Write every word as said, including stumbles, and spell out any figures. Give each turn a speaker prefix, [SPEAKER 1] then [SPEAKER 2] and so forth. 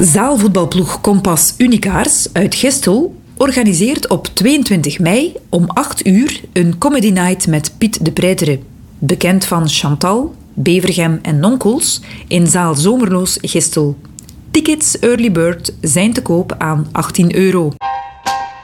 [SPEAKER 1] Zaalvoetbalploeg Kompas Unicaars uit Gestel organiseert op tweeëntwintig mei om acht uur een comedy night met Piet de Pretere, bekend van Chantal, Bevergem en Nonkels, in zaal Zomerloos Gestel. Tickets early bird zijn te koop aan achttien euro.